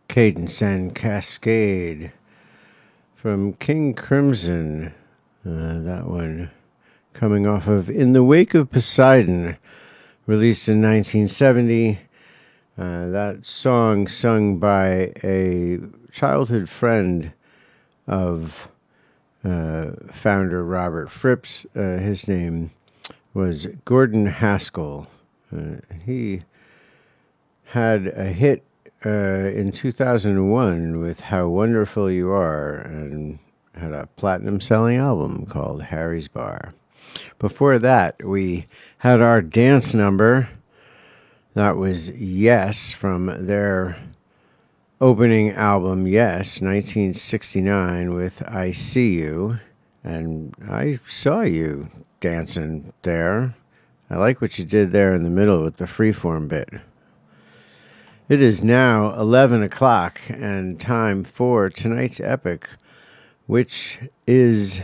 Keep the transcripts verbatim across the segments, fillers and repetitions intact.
Cadence and Cascade from King Crimson. Uh, that one coming off of In the Wake of Poseidon, released in nineteen seventy. Uh, that song sung by a childhood friend of uh, founder Robert Fripp's. Uh, his name was Gordon Haskell. Uh, he had a hit uh, in two thousand one with How Wonderful You Are, and had a platinum-selling album called Harry's Bar. Before that, we had our dance number. That was Yes from their opening album, Yes, nineteen sixty-nine, with I See You. And I saw you dancing there. I like what you did there in the middle with the freeform bit. It is now eleven o'clock and time for tonight's epic, which is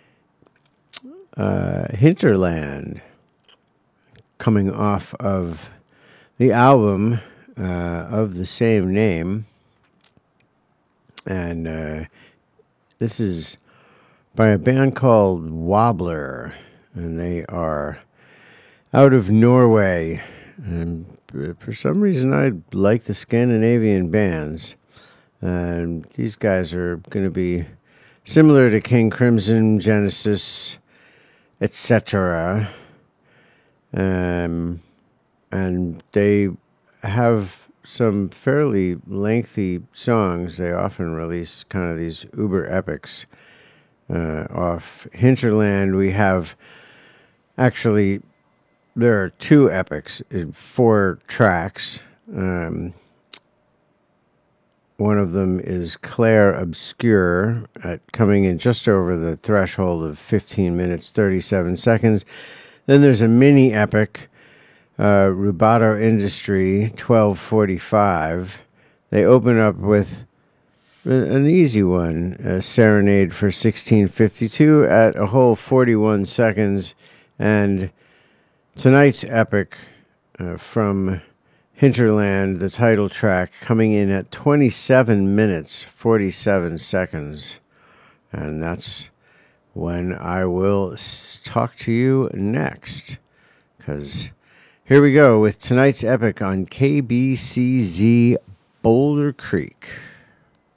uh, Hinterland, coming off of the album uh, of the same name. And uh, this is by a band called Wobbler, and they are out of Norway. And for some reason, I like the Scandinavian bands. And these guys are going to be similar to King Crimson, Genesis, et cetera. Um, and they have some fairly lengthy songs. They often release kind of these uber epics. Uh, off Hinterland, we have actually, there are two epics in four tracks. Um, one of them is Claire Obscure, at coming in just over the threshold of fifteen minutes, thirty-seven seconds. Then there's a mini epic, uh, Rubato Industry, twelve forty-five. They open up with an easy one, a Serenade for sixteen fifty-two at a whole forty-one seconds. And tonight's epic uh, from Hinterland, the title track, coming in at twenty-seven minutes, forty-seven seconds. And that's when I will s- talk to you next. Because here we go with tonight's epic on K B C Z Boulder Creek.